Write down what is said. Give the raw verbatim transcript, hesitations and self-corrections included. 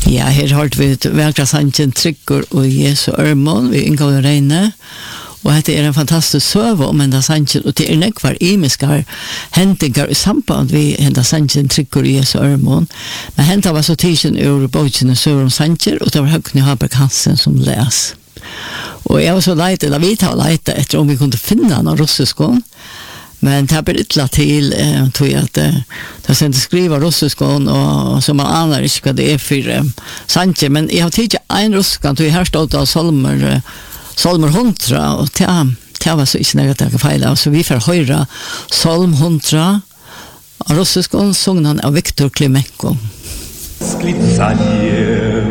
Ja, her har vi verkligen sanchen trycker och Jesu örmon vi ingår reine. Og dette er en fantastisk søve om enda sanchen, og det er nekvar imiskar hentingar i samband vi enda sanchen trykker i Jesu örmon. Men henta var så tidsen ur bøtjene søver om sancher, og det var Høgni Haberg Hansen som les. Og jeg var så leite, eller vi tar leite etter om vi kunne finne noen russiskån, men det har blitt ytla til, eh, tror jeg at eh, det sendte skriva russiskån, og så man aner ikke hva det er for eh, sancher, men jeg har tidlig en russiskån, tror jeg her stod av Solmer, eh, Solmer hundra, og det, det var så ikke negativt feil, så vi får høre Solm hundra, russiskån, sognen av Viktor Klimenko. Восклицание